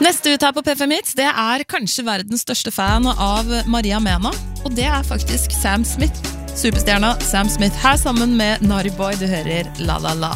Neste ut her på P5 Hits, det kanskje verdens største fan av Maria Mena, og det faktisk Sam Smith. Superstjerna Sam Smith her sammen med Naughty Boy, du hører La La La.